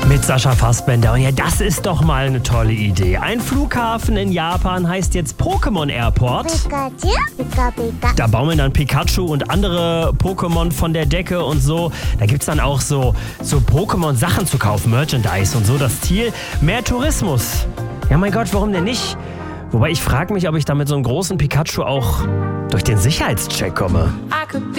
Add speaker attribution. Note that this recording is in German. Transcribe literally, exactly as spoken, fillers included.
Speaker 1: Mit Sascha Fassbender. Und ja, das ist doch mal eine tolle Idee. Ein Flughafen in Japan heißt jetzt Pokémon Airport.
Speaker 2: Pikachu, Pika, Pika.
Speaker 1: Da baumeln dann Pikachu und andere Pokémon von der Decke und so. Da gibt's dann auch so, so Pokémon-Sachen zu kaufen, Merchandise und so. Das Ziel, mehr Tourismus. Ja, mein Gott, warum denn nicht? Wobei ich frage mich, ob ich da mit so einem großen Pikachu auch durch den Sicherheitscheck komme.